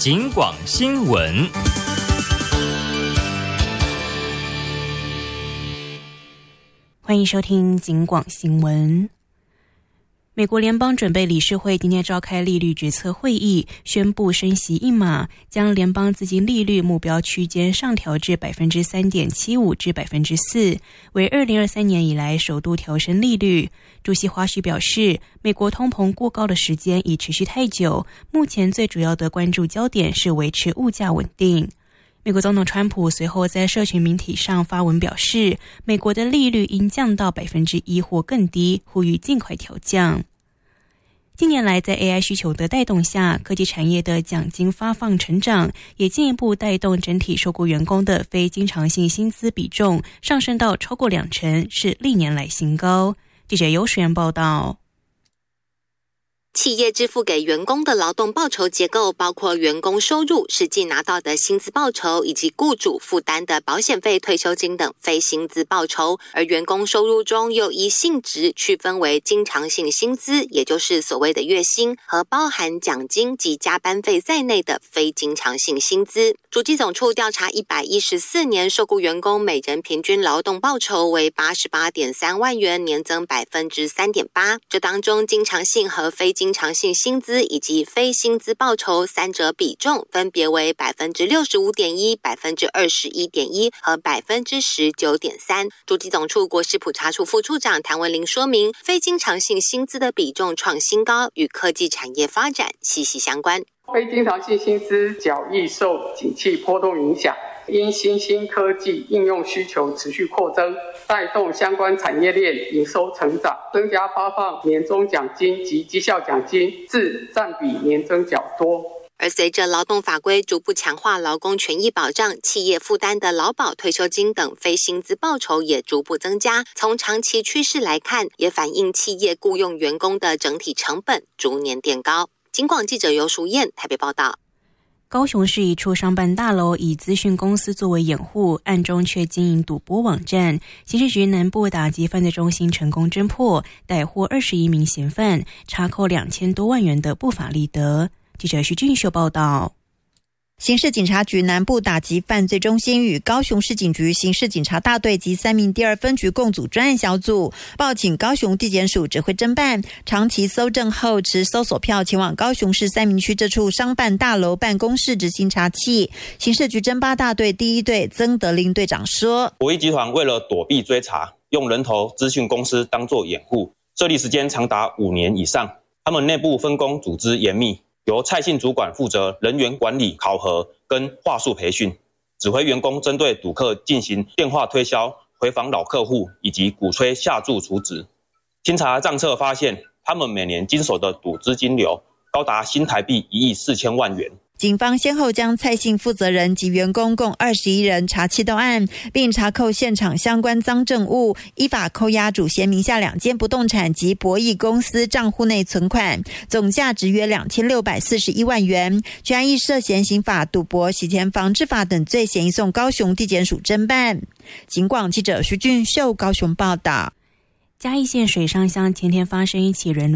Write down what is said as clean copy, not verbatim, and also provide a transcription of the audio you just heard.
警广新闻。 欢迎收听警广新闻。美国联邦准备理事会今天召开利率决策会议，宣布升息1码，将联邦资金利率目标区间上调至 3.75% 至 4%， 为2023年以来首度调升利率。主席华许表示，美国通膨过高的时间已持续太久，目前最主要的关注焦点是维持物价稳定。美国总统川普随后在社群媒体上发文表示，美国的利率应降到 1% 或更低，呼吁尽快调降。近年来，在 AI 需求的带动下，科技产业的奖金发放成长，也进一步带动整体受雇员工的非经常性薪资比重上升到超过20%，是历年来新高。记者尤水源报道。 企业支付给员工的劳动报酬结构包括员工收入、实际拿到的薪资报酬，以及雇主负担的保险费、退休金等非薪资报酬。而员工收入中又依性质区分为经常性薪资，也就是所谓的月薪，和包含奖金及加班费在内的非经常性薪资。主计总处调查114年受雇员工每人平均劳动报酬为 88.3 万元，年增 3.8%。这当中经常性和非经常性薪资以及非薪资报酬三者比重分别为 65.1%、21.1% 和 19.3%。主计总处国势普查处副处长谭文玲说明，非经常性薪资的比重创新高，与科技产业发展息息相关。 非经常性薪资较易受景气波动影响，因新兴科技应用需求持续扩增，带动相关产业链营收成长，增加发放年终奖金及绩效奖金，至占比年增较多。 而随着劳动法规逐步强化劳工权益保障，企业负担的劳保、退休金等非薪资报酬也逐步增加。从长期趋势来看，也反映企业雇用员工的整体成本逐年垫高。警广记者尤淑燕台北报道。 高雄市一处商办大楼以资讯公司作为掩护，暗中却经营赌博网站。刑事局南部打击犯罪中心成功侦破，逮获21名嫌犯，查扣2000多万元的不法利得。记者徐俊秀报道。 刑事警察局南部打击犯罪中心与高雄市警局刑事警察大队及3名第2分局共组专案小组，报请高雄地检署指挥侦办，长期搜证后持搜索票前往高雄市三民区这处商办大楼办公室执行查缉。刑事局侦八大队第1队曾德林队长说， 博弈集团为了躲避追查，用人头资讯公司当作掩护，设立时间长达5年以上。他们内部分工组织严密，由蔡姓主管负责人员管理、考核跟话术培训，指挥员工针对赌客进行电话推销、回访老客户以及鼓吹下注储值。清查账册发现，他们每年经手的赌资金流高达新台币1亿4000万元。 警方先后将蔡姓负责人及员工共21人查缉到案，并查扣现场相关赃证物，依法扣押主嫌名下2间不动产及博弈公司账户内存款，总价值约2641万元，全案涉嫌刑法、赌博、洗钱防治法等罪嫌移送高雄地检署侦办。警广记者徐俊秀高雄报道。 嘉义县水上乡前天发生一起人